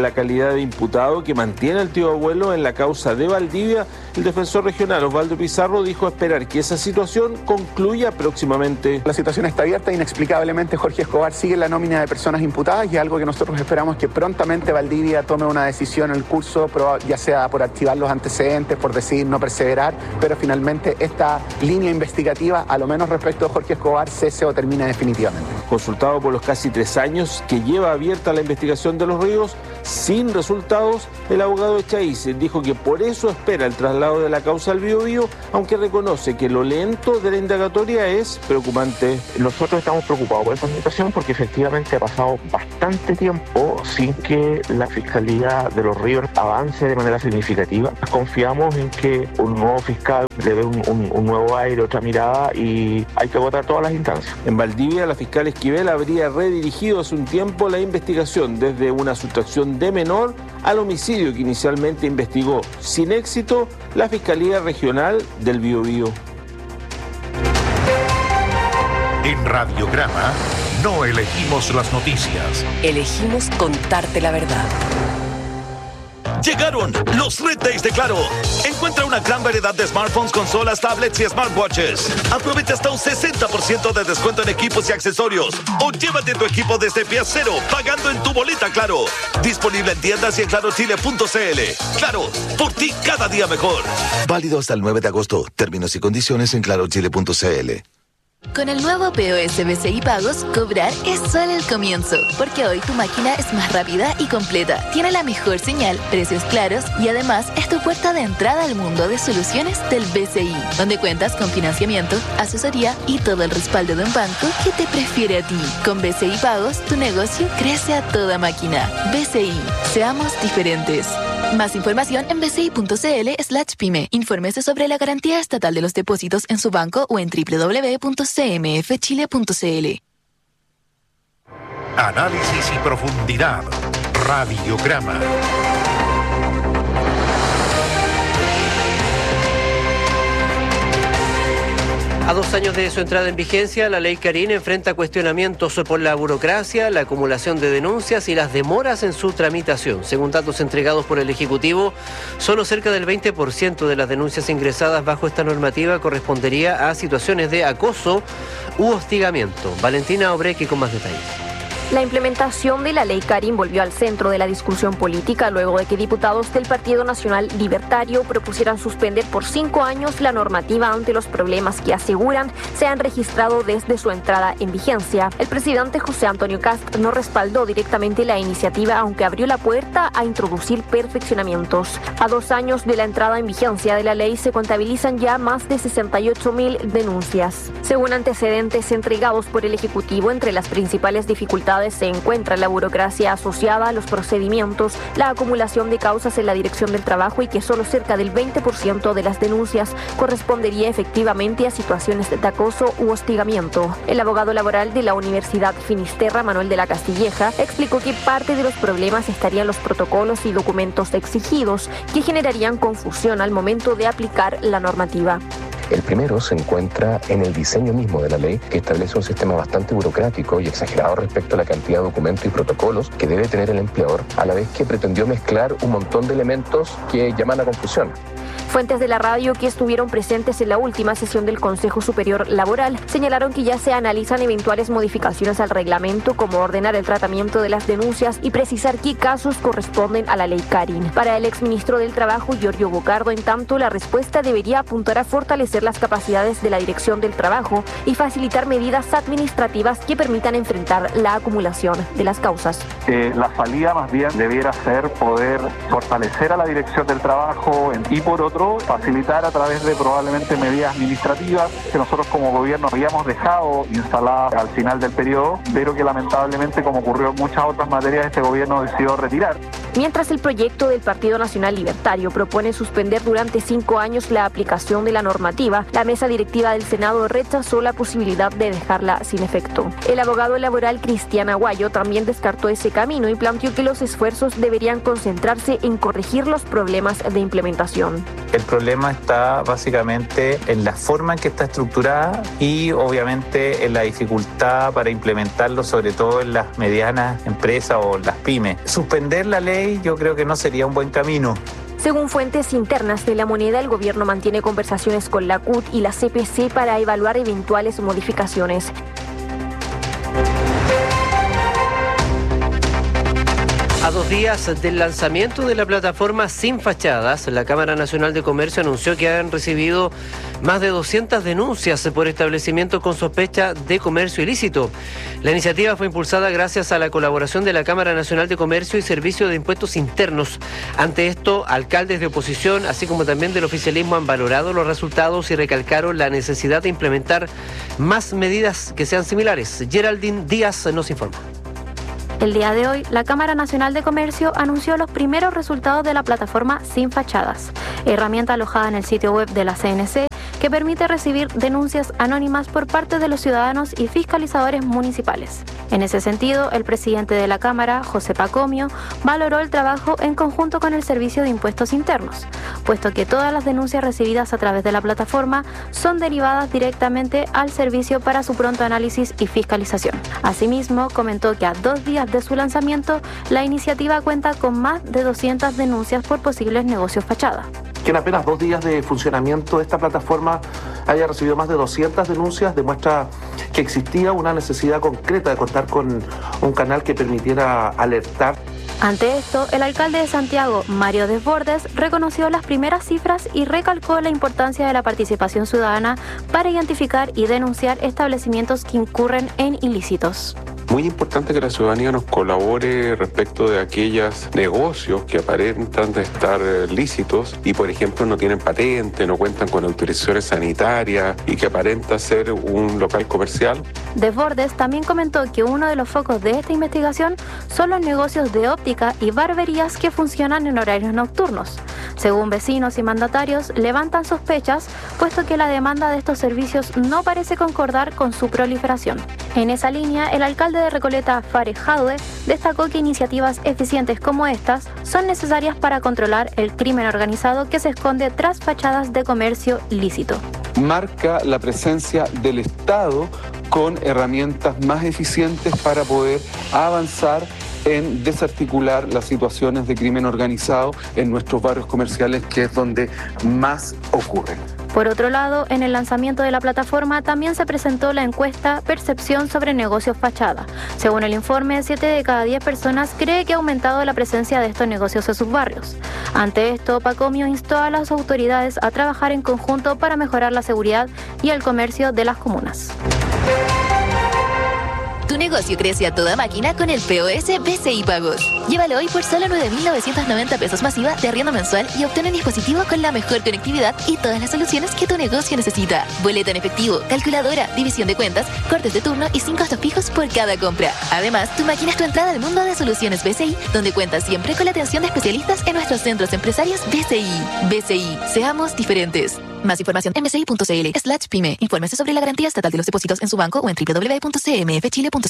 [SPEAKER 17] la calidad de imputado que mantiene al tío abuelo en la causa de Valdivia, el defensor regional Osvaldo Pizarro dijo esperar que esa situación concluya próximamente.
[SPEAKER 1] La situación está abierta, inexplicablemente Jorge Escobar sigue en la nómina de personas imputadas y algo que nosotros esperamos que prontamente Valdivia tome una decisión en el curso, ya sea por activar los antecedentes, por decidir no perseverar, pero finalmente esta línea investigativa, a lo menos respecto a Jorge Escobar, cese o termine definitivamente.
[SPEAKER 17] Consultado por los casi 3 años que lleva abierta la investigación de Los Ríos, sin resultados, el abogado Echaize dijo que por eso espera el traslado de la causa al Biobío, aunque reconoce que lo lento de la indagatoria es preocupante.
[SPEAKER 19] Nosotros estamos preocupados por esta situación porque efectivamente ha pasado bastante tiempo sin que la Fiscalía de Los Ríos avance de manera significativa. Confiamos en que un nuevo fiscal le dé un nuevo aire, otra mirada, y hay que agotar todas las instancias.
[SPEAKER 17] En Valdivia, la fiscal Esquivel habría redirigido hace un tiempo la investigación desde una sustracción de menor al homicidio que inicialmente investigó sin éxito la Fiscalía Regional del Biobío.
[SPEAKER 2] En Radiograma no elegimos las noticias.
[SPEAKER 4] Elegimos contarte la verdad.
[SPEAKER 5] Llegaron los Red Days de Claro. Encuentra una gran variedad de smartphones, consolas, tablets y smartwatches. Aprovecha hasta un 60% de descuento en equipos y accesorios. O llévate tu equipo desde pie cero, pagando en tu boleta Claro. Disponible en tiendas y en clarochile.cl. Claro, por ti cada día mejor.
[SPEAKER 15] Válido hasta el 9 de agosto. Términos y condiciones en clarochile.cl.
[SPEAKER 9] Con el nuevo POS BCI Pagos, cobrar es solo el comienzo, porque hoy tu máquina es más rápida y completa, tiene la mejor señal, precios claros y además es tu puerta de entrada al mundo de soluciones del BCI, donde cuentas con financiamiento, asesoría y todo el respaldo de un banco que te prefiere a ti. Con BCI Pagos, tu negocio crece a toda máquina. BCI, seamos diferentes. Más información en bci.cl/pyme. Infórmese sobre la garantía estatal de los depósitos en su banco o en www.cmfchile.cl.
[SPEAKER 2] Análisis y profundidad. Radiograma.
[SPEAKER 3] A 2 años de su entrada en vigencia, la ley Karin enfrenta cuestionamientos por la burocracia, la acumulación de denuncias y las demoras en su tramitación. Según datos entregados por el Ejecutivo, solo cerca del 20% de las denuncias ingresadas bajo esta normativa correspondería a situaciones de acoso u hostigamiento. Valentina Obrequi con más detalles.
[SPEAKER 12] La implementación de la ley Karin volvió al centro de la discusión política luego de que diputados del Partido Nacional Libertario propusieran suspender por 5 años la normativa ante los problemas que aseguran se han registrado desde su entrada en vigencia. El presidente José Antonio Kast no respaldó directamente la iniciativa, aunque abrió la puerta a introducir perfeccionamientos. A 2 años de la entrada en vigencia de la ley se contabilizan ya más de 68.000 denuncias. Según antecedentes entregados por el Ejecutivo, entre las principales dificultades se encuentra la burocracia asociada a los procedimientos, la acumulación de causas en la Dirección del Trabajo y que solo cerca del 20% de las denuncias correspondería efectivamente a situaciones de acoso u hostigamiento. El abogado laboral de la Universidad Finisterra, Manuel de la Castilleja, explicó que parte de los problemas estarían los protocolos y documentos exigidos que generarían confusión al momento de aplicar la normativa.
[SPEAKER 18] El primero se encuentra en el diseño mismo de la ley, que establece un sistema bastante burocrático y exagerado respecto a la cantidad de documentos y protocolos que debe tener el empleador, a la vez que pretendió mezclar un montón de elementos que llaman a confusión.
[SPEAKER 12] Fuentes de la radio que estuvieron presentes en la última sesión del Consejo Superior Laboral señalaron que ya se analizan eventuales modificaciones al reglamento, como ordenar el tratamiento de las denuncias y precisar qué casos corresponden a la ley Karin. Para el exministro del Trabajo, Giorgio Bocardo, en tanto, la respuesta debería apuntar a fortalecer las capacidades de la Dirección del Trabajo y facilitar medidas administrativas que permitan enfrentar la acumulación de las causas.
[SPEAKER 20] La salida más bien debiera ser poder fortalecer a la Dirección del Trabajo y por otro facilitar a través de probablemente medidas administrativas que nosotros como gobierno habíamos dejado instaladas al final del periodo, pero que lamentablemente, como ocurrió en muchas otras materias, este gobierno decidió retirar.
[SPEAKER 12] Mientras el proyecto del Partido Nacional Libertario propone suspender durante 5 años la aplicación de la normativa, la mesa directiva del Senado rechazó la posibilidad de dejarla sin efecto. El abogado laboral Cristian Aguayo también descartó ese camino y planteó que los esfuerzos deberían concentrarse en corregir los problemas de implementación.
[SPEAKER 6] El problema está básicamente en la forma en que está estructurada y obviamente en la dificultad para implementarlo, sobre todo en las medianas empresas o las pymes. Suspender la ley yo creo que no sería un buen camino.
[SPEAKER 7] Según fuentes internas de la moneda, el gobierno mantiene conversaciones con la CUT y la CPC para evaluar eventuales modificaciones.
[SPEAKER 3] A 2 días del lanzamiento de la plataforma Sin Fachadas, la Cámara Nacional de Comercio anunció que han recibido más de 200 denuncias por establecimientos con sospecha de comercio ilícito. La iniciativa fue impulsada gracias a la colaboración de la Cámara Nacional de Comercio y Servicio de Impuestos Internos. Ante esto, alcaldes de oposición, así como también del oficialismo, han valorado los resultados y recalcaron la necesidad de implementar más medidas que sean similares. Geraldine Díaz nos informa.
[SPEAKER 7] El día de hoy, la Cámara Nacional de Comercio anunció los primeros resultados de la plataforma Sin Fachadas, herramienta alojada en el sitio web de la CNC que permite recibir denuncias anónimas por parte de los ciudadanos y fiscalizadores municipales. En ese sentido, el presidente de la Cámara, José Pacomio, valoró el trabajo en conjunto con el Servicio de Impuestos Internos, puesto que todas las denuncias recibidas a través de la plataforma son derivadas directamente al servicio para su pronto análisis y fiscalización. Asimismo, comentó que a 2 días de su lanzamiento, la iniciativa cuenta con más de 200 denuncias por posibles negocios fachada.
[SPEAKER 16] Que en apenas 2 días de funcionamiento de esta plataforma haya recibido más de 200 denuncias demuestra que existía una necesidad concreta de contar con un canal que permitiera alertar.
[SPEAKER 7] Ante esto, el alcalde de Santiago, Mario Desbordes, reconoció las primeras cifras y recalcó la importancia de la participación ciudadana para identificar y denunciar establecimientos que incurren en ilícitos.
[SPEAKER 21] Muy importante que la ciudadanía nos colabore respecto de aquellos negocios que aparentan de estar lícitos y, por ejemplo, no tienen patente, no cuentan con autorizaciones sanitarias y que aparenta ser un local comercial.
[SPEAKER 7] Desbordes también comentó que uno de los focos de esta investigación son los negocios de óptica y barberías que funcionan en horarios nocturnos. Según vecinos y mandatarios, levantan sospechas, puesto que la demanda de estos servicios no parece concordar con su proliferación. En esa línea, el alcalde de Recoleta, Fares Jaude, destacó que iniciativas eficientes como estas son necesarias para controlar el crimen organizado que se esconde tras fachadas de comercio lícito.
[SPEAKER 22] Marca la presencia del Estado con herramientas más eficientes para poder avanzar en desarticular las situaciones de crimen organizado en nuestros barrios comerciales, que es donde más ocurren.
[SPEAKER 7] Por otro lado, en el lanzamiento de la plataforma también se presentó la encuesta Percepción sobre negocios fachada. Según el informe, 7 de cada 10 personas cree que ha aumentado la presencia de estos negocios en sus barrios. Ante esto, Pacomio instó a las autoridades a trabajar en conjunto para mejorar la seguridad y el comercio de las comunas.
[SPEAKER 23] Tu negocio crece a toda máquina con el POS BCI Pagos. Llévalo hoy por solo 9.990 pesos masiva de arriendo mensual y obtén un dispositivo con la mejor conectividad y todas las soluciones que tu negocio necesita. Boleta en efectivo, calculadora, división de cuentas, cortes de turno y 5 costos fijos por cada compra. Además, tu máquina es tu entrada al mundo de soluciones BCI, donde cuentas siempre con la atención de especialistas en nuestros centros empresarios BCI. BCI, seamos diferentes. Más información en bci.cl/pyme. Infórmese sobre la garantía estatal de los depósitos en su banco o en www.cmfchile.cl.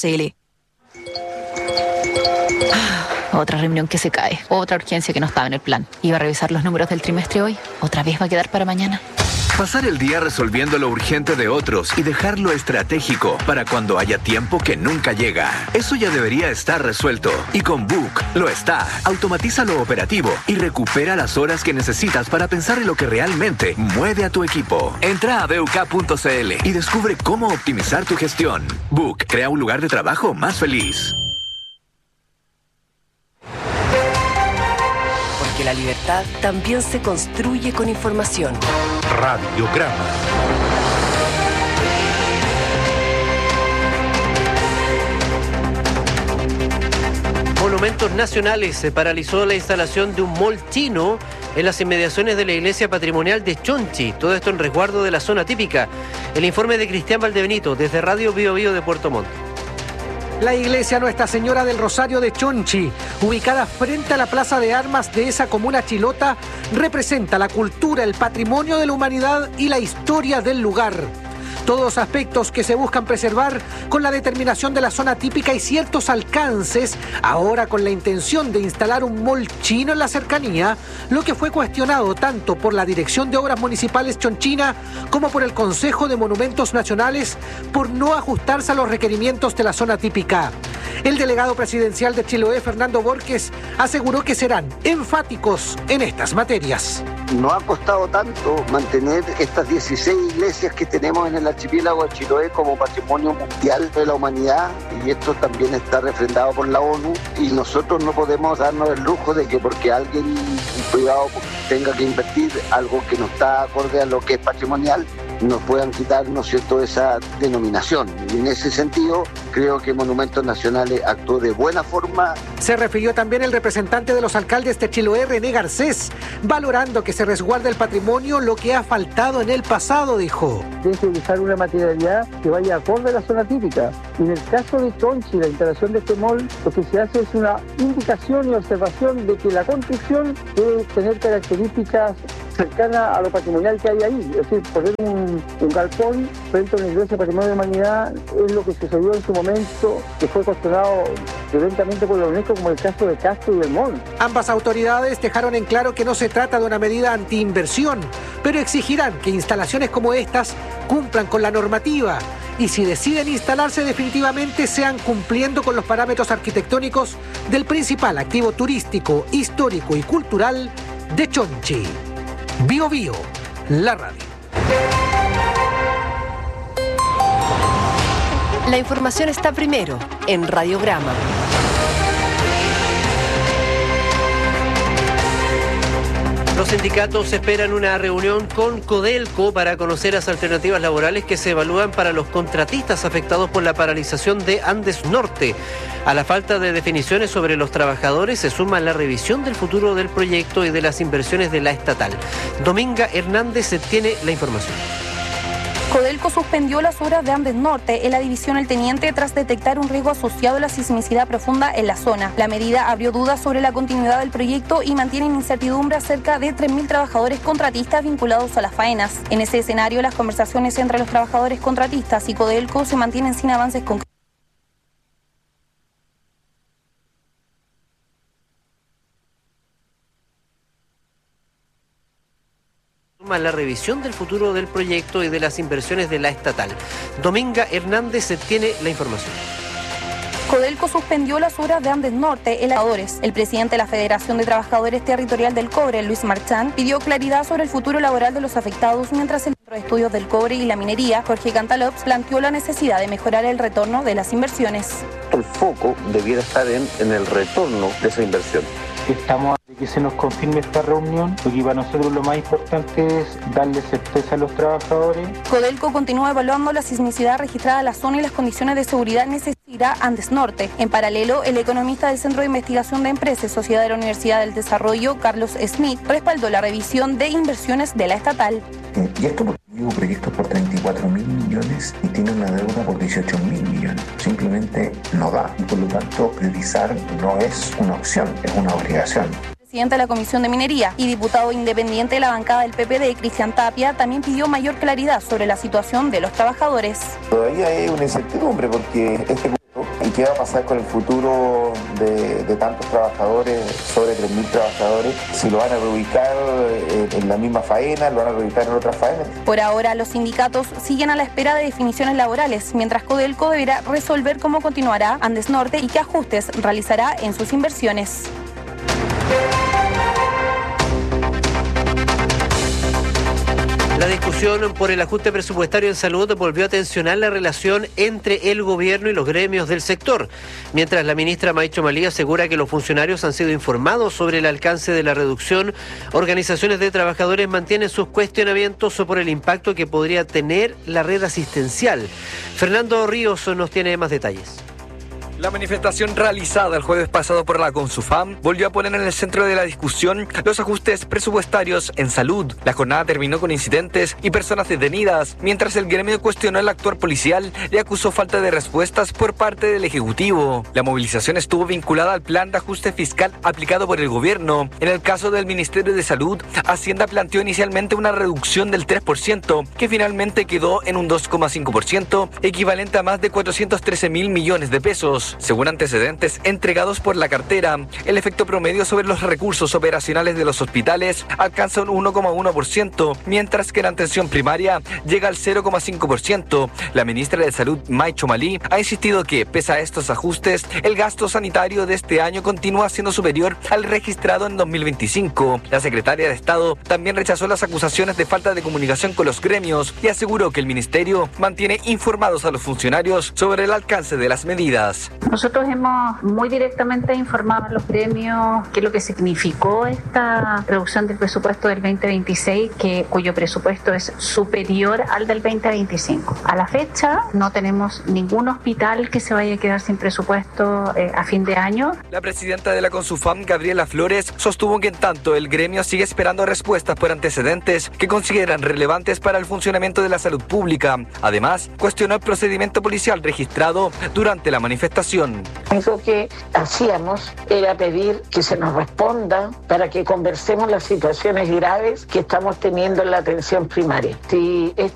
[SPEAKER 10] Otra reunión que se cae, otra urgencia que no estaba en el plan. Iba a revisar los números del trimestre hoy, otra vez va a quedar para mañana.
[SPEAKER 11] Pasar el día resolviendo lo urgente de otros y dejar lo estratégico para cuando haya tiempo que nunca llega. Eso ya debería estar resuelto. Y con Book lo está. Automatiza lo operativo y recupera las horas que necesitas para pensar en lo que realmente mueve a tu equipo. Entra a BUK.cl y descubre cómo optimizar tu gestión. Book crea un lugar de trabajo más feliz.
[SPEAKER 4] Porque la libertad también se construye con información.
[SPEAKER 2] Radiograma.
[SPEAKER 3] Monumentos Nacionales se paralizó la instalación de un mall chino en las inmediaciones de la iglesia patrimonial de Chonchi. Todo esto en resguardo de la zona típica. El informe de Cristian Valdebenito desde Radio Bio Bio de Puerto Montt.
[SPEAKER 24] La iglesia Nuestra Señora del Rosario de Chonchi, ubicada frente a la plaza de armas de esa comuna chilota, representa la cultura, el patrimonio de la humanidad y la historia del lugar. Todos aspectos que se buscan preservar con la determinación de la zona típica y ciertos alcances, ahora con la intención de instalar un mall chino en la cercanía, lo que fue cuestionado tanto por la Dirección de Obras Municipales Chonchina como por el Consejo de Monumentos Nacionales por no ajustarse a los requerimientos de la zona típica. El delegado presidencial de Chiloé, Fernando Borges, aseguró que serán enfáticos en estas materias.
[SPEAKER 1] No ha costado tanto mantener estas 16 iglesias que tenemos en el archipiélago de Chiloé como patrimonio mundial de la humanidad, y esto también está refrendado por la ONU, y nosotros no podemos darnos el lujo de que porque alguien privado tenga que invertir algo que no está acorde a lo que es patrimonial, nos puedan quitar, ¿no es cierto?, esa denominación. Y en ese sentido, creo que Monumentos Nacionales actuó de buena forma.
[SPEAKER 24] Se refirió también el representante de los alcaldes de Chiloé, René Garcés, valorando que se resguarde el patrimonio, lo que ha faltado en el pasado, dijo.
[SPEAKER 8] Tiene que usar una materialidad que vaya acorde a la zona típica. Y en el caso de Chonchi, la instalación de este mall, lo que se hace es una indicación y observación de que la construcción debe tener características cercanas a lo patrimonial que hay ahí. Es decir, poner un galpón frente a una iglesia de patrimonio de la humanidad es lo que sucedió en su momento, que fue cuestionado violentamente por la UNESCO, como el caso de Castro y del mall.
[SPEAKER 24] Ambas autoridades dejaron en claro que no se trata de una medida antiinversión, pero exigirán que instalaciones como estas cumplan con la normativa y si deciden instalarse definitivamente sean cumpliendo con los parámetros arquitectónicos del principal activo turístico, histórico y cultural de Chonchi. Bio Bio, la radio.
[SPEAKER 4] La información está primero en Radiograma.
[SPEAKER 3] Los sindicatos esperan una reunión con Codelco para conocer las alternativas laborales que se evalúan para los contratistas afectados por la paralización de Andes Norte. A la falta de definiciones sobre los trabajadores se suma la revisión del futuro del proyecto y de las inversiones de la estatal. Dominga Hernández tiene la información.
[SPEAKER 13] Codelco suspendió las obras de Andes Norte en la división El Teniente tras detectar un riesgo asociado a la sismicidad profunda en la zona. La medida abrió dudas sobre la continuidad del proyecto y mantiene en incertidumbre a cerca de 3.000 trabajadores contratistas vinculados a las faenas. En ese escenario, las conversaciones entre los trabajadores contratistas y Codelco se mantienen sin avances concretos.
[SPEAKER 3] La revisión del futuro del proyecto y de las inversiones de la estatal. Dominga Hernández tiene la información.
[SPEAKER 13] Codelco suspendió las obras de Andes Norte en trabajadores. El presidente de la Federación de Trabajadores Territorial del Cobre, Luis Marchán, pidió claridad sobre el futuro laboral de los afectados, mientras el Centro de Estudios del Cobre y la Minería, Jorge Cantalops, planteó la necesidad de mejorar el retorno de las inversiones.
[SPEAKER 14] El foco debiera estar en el retorno de esa inversión.
[SPEAKER 6] Estamos a que se nos confirme esta reunión, porque para nosotros lo más importante es darle certeza a los trabajadores.
[SPEAKER 13] Codelco continúa evaluando la sismicidad registrada en la zona y las condiciones de seguridad necesitará Andes Norte. En paralelo, el economista del Centro de Investigación de Empresas, Sociedad de la Universidad del Desarrollo, Carlos Smith, respaldó la revisión de inversiones de la estatal.
[SPEAKER 25] Y esto porque llevo proyectos por 34.000 millones y tiene una deuda por 18.000 millones. Simplemente no da. Y por lo tanto, priorizar no es una opción, es una obligación.
[SPEAKER 13] Presidente de la Comisión de Minería y diputado independiente de la bancada del PPD, Cristian Tapia, también pidió mayor claridad sobre la situación de los trabajadores.
[SPEAKER 25] Todavía hay una incertidumbre porque ¿y qué va a pasar con el futuro de tantos trabajadores, sobre 3.000 trabajadores? Si lo van a reubicar en la misma faena, lo van a reubicar en otras faenas.
[SPEAKER 13] Por ahora, los sindicatos siguen a la espera de definiciones laborales, mientras Codelco deberá resolver cómo continuará Andes Norte y qué ajustes realizará en sus inversiones.
[SPEAKER 3] La discusión por el ajuste presupuestario en salud volvió a tensionar la relación entre el gobierno y los gremios del sector, mientras la ministra Maicho Malí asegura que los funcionarios han sido informados sobre el alcance de la reducción. Organizaciones de trabajadores mantienen sus cuestionamientos por el impacto que podría tener la red asistencial. Fernando Ríos nos tiene más detalles.
[SPEAKER 5] La manifestación realizada el jueves pasado por la Consufam volvió a poner en el centro de la discusión los ajustes presupuestarios en salud. La jornada terminó con incidentes y personas detenidas, mientras el gremio cuestionó el actuar policial y acusó falta de respuestas por parte del Ejecutivo. La movilización estuvo vinculada al plan de ajuste fiscal aplicado por el gobierno. En el caso del Ministerio de Salud, Hacienda planteó inicialmente una reducción del 3%, que finalmente quedó en un 2,5%, equivalente a más de 413.000 millones de pesos. Según antecedentes entregados por la cartera, el efecto promedio sobre los recursos operacionales de los hospitales alcanza un 1,1%, mientras que la atención primaria llega al 0,5%. La ministra de Salud, Mai Chomali, ha insistido que, pese a estos ajustes, el gasto sanitario de este año continúa siendo superior al registrado en 2025. La secretaria de Estado también rechazó las acusaciones de falta de comunicación con los gremios y aseguró que el ministerio mantiene informados a los funcionarios sobre el alcance de las medidas.
[SPEAKER 9] Nosotros hemos muy directamente informado a los gremios qué es lo que significó esta reducción del presupuesto del 2026, cuyo presupuesto es superior al del 2025. A la fecha no tenemos ningún hospital que se vaya a quedar sin presupuesto a fin de año.
[SPEAKER 5] La presidenta de la Consufam, Gabriela Flores, sostuvo que en tanto el gremio sigue esperando respuestas por antecedentes que consideran relevantes para el funcionamiento de la salud pública. Además, cuestionó el procedimiento policial registrado durante la manifestación.
[SPEAKER 15] Lo único que hacíamos era pedir que se nos responda para que conversemos las situaciones graves que estamos teniendo en la atención primaria. Si